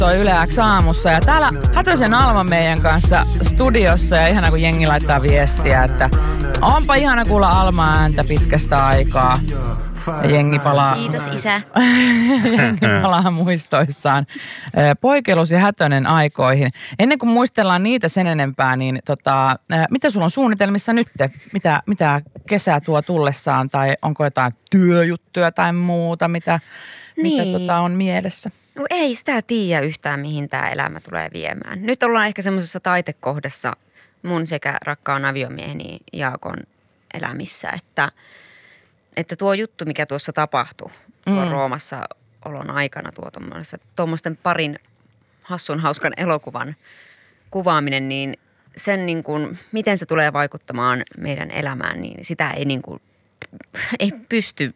toi Yle X aamussa ja täällä Hätösen Alma meidän kanssa studiossa ja ihana kun jengi laittaa viestiä, että onpa ihana kuulla Almaa ääntä pitkästä aikaa. Ja jengi palaa. Kiitos isä. Jengi palaa muistoissaan. Poikelus ja Hätönen aikoihin. Ennen kuin muistellaan niitä sen enempää, niin mitä sulla on suunnitelmissa nyt? Mitä kesä tuo tullessaan tai onko jotain työjuttuja tai muuta, mitä on mielessä? No ei sitä tiedä yhtään, mihin tämä elämä tulee viemään. Nyt ollaan ehkä semmoisessa taitekohdassa mun sekä rakkaan aviomieheni Jaakon elämissä, että tuo juttu, mikä tuossa tapahtui tuon Roomassa olon aikana, tuommoisten parin hassun hauskan elokuvan kuvaaminen, niin sen niin kuin, miten se tulee vaikuttamaan meidän elämään, niin sitä ei pysty